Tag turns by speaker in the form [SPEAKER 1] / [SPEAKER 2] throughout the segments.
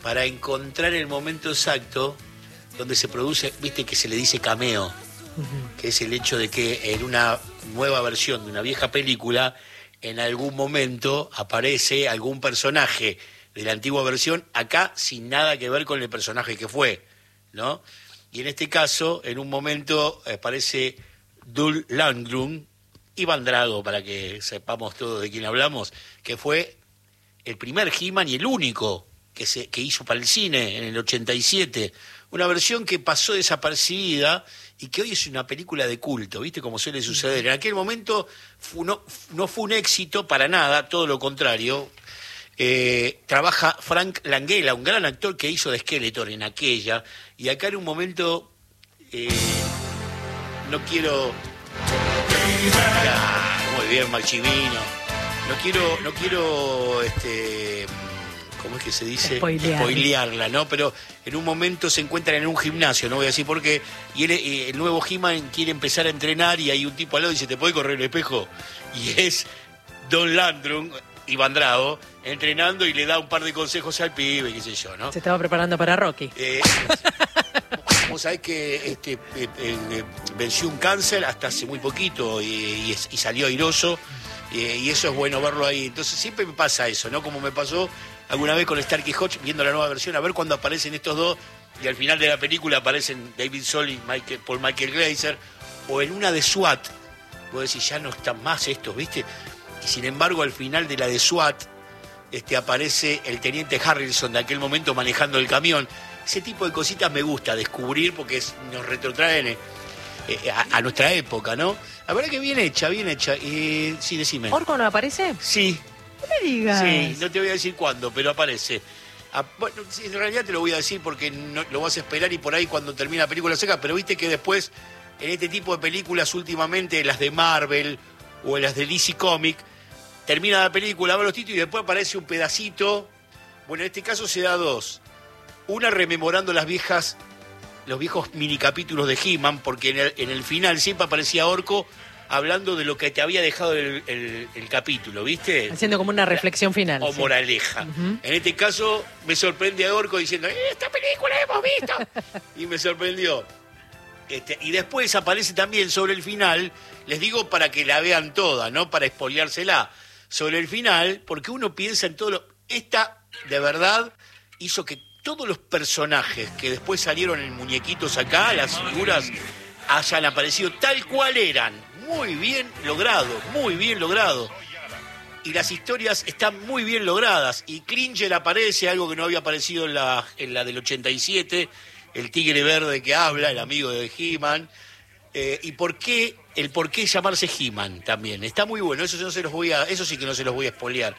[SPEAKER 1] para encontrar el momento exacto donde se produce, viste que se le dice cameo, que es el hecho de que en una nueva versión de una vieja película, en algún momento aparece algún personaje de la antigua versión, acá sin nada que ver con el personaje que fue, ¿no? Y en este caso, en un momento aparece Dolph Lundgren, Iván Drago, para que sepamos todos de quién hablamos, que fue el primer He-Man y el único que hizo para el cine en el 87, una versión que pasó desapercibida y que hoy es una película de culto, ¿viste? Como suele suceder. En aquel momento no fue un éxito para nada, todo lo contrario. Trabaja Frank Langella, un gran actor que hizo de Skeletor en aquella, y acá en un momento no quiero... muy bien, Maximino. No quiero ¿cómo es que se dice? Spoilearla, ¿no? Pero en un momento se encuentran en un gimnasio, no voy a decir por qué, y el nuevo He-Man quiere empezar a entrenar y hay un tipo al lado y dice, ¿te puede correr el espejo? Y es Dolph Lundgren, Iván Drago, entrenando y le da un par de consejos al pibe, qué sé yo, ¿no?
[SPEAKER 2] Se estaba preparando para Rocky.
[SPEAKER 1] Vos sabés que venció un cáncer hasta hace muy poquito y salió airoso, y eso es bueno verlo ahí. Entonces siempre me pasa eso, ¿no? Como me pasó alguna vez con Starkey Hodge viendo la nueva versión, a ver cuándo aparecen estos dos, y al final de la película aparecen David Soul y Paul Michael Glaser, o en una de SWAT, vos decís, ya no están más estos, ¿viste? Y sin embargo, al final de la de SWAT, aparece el teniente Harrelson de aquel momento manejando el camión. Ese tipo de cositas me gusta descubrir porque nos retrotraen a nuestra época, ¿no? La verdad que bien hecha. Sí, decime.
[SPEAKER 2] ¿Orco no aparece?
[SPEAKER 1] Sí.
[SPEAKER 2] No me digas.
[SPEAKER 1] Sí, no te voy a decir cuándo, pero aparece. Bueno, en realidad te lo voy a decir porque no, lo vas a esperar y por ahí cuando termina la película seca, pero viste que después, en este tipo de películas últimamente, las de Marvel o en las de DC Comic, termina la película, va los títulos y después aparece un pedacito. Bueno, en este caso se da dos. Una rememorando los viejos minicapítulos de He-Man, porque en el final siempre aparecía Orco hablando de lo que te había dejado el capítulo, ¿viste?
[SPEAKER 2] Haciendo como una reflexión final.
[SPEAKER 1] O moraleja. En este caso me sorprende a Orco diciendo, esta película hemos visto. Y me sorprendió. Y después aparece también sobre el final, les digo para que la vean toda, no para espoleársela, sobre el final, porque uno piensa en todo esta, de verdad, hizo que todos los personajes que después salieron en muñequitos acá, las figuras, hayan aparecido tal cual eran. Muy bien logrado. Y las historias están muy bien logradas. Y Klinger aparece, algo que no había aparecido en la del 87, el tigre verde que habla, el amigo de He-Man. Y el por qué llamarse He-Man también. Está muy bueno, eso sí que no se los voy a spoilear.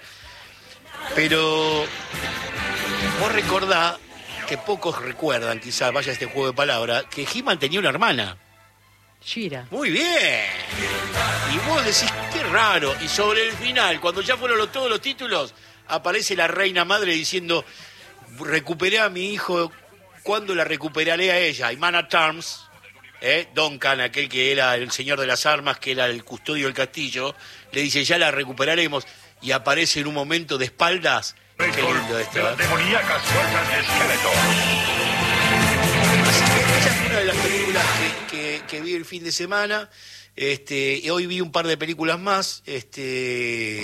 [SPEAKER 1] Pero vos recordá, que pocos recuerdan, quizás vaya este juego de palabras, que He-Man tenía una hermana.
[SPEAKER 2] Shira.
[SPEAKER 1] Muy bien. Y vos decís, qué raro. Y sobre el final, cuando ya fueron todos los títulos, aparece la reina madre diciendo, recuperé a mi hijo, ¿cuándo la recuperaré a ella? Y Man at Arms, Duncan, aquel que era el señor de las armas, que era el custodio del castillo, le dice, ya la recuperaremos. Y aparece en un momento de espaldas. Qué lindo esto,
[SPEAKER 3] Las demoníacas fuerzas de Skeletor.
[SPEAKER 1] Así que esa fue una de las películas que vi el fin de semana. Y hoy vi un par de películas más. Que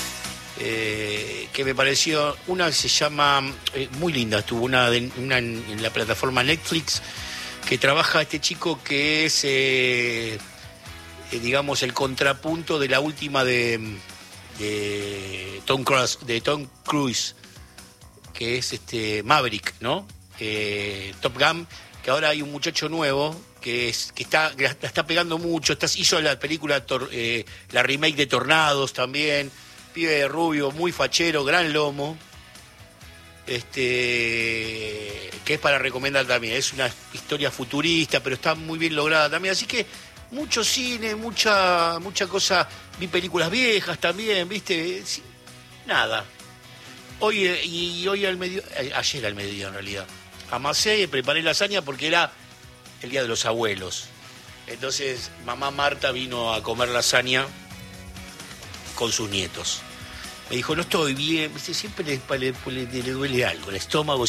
[SPEAKER 1] me pareció. Una se llama. Muy linda, estuvo una en la plataforma Netflix. Que trabaja este chico que es. Digamos, el contrapunto de la última de Tom Cruise, que es Maverick, ¿no? Top Gun, que ahora hay un muchacho nuevo que la está pegando mucho, hizo la película, la remake de Tornados también, pibe rubio, muy fachero, gran lomo, que es para recomendar también. Es una historia futurista, pero está muy bien lograda también, así que mucho cine, mucha cosa. Vi películas viejas también, ¿viste? Sí, nada. Ayer al mediodía en realidad, amasé y preparé lasaña porque era el día de los abuelos. Entonces mamá Marta vino a comer lasaña con sus nietos. Me dijo, no estoy bien, siempre le duele algo, el estómago.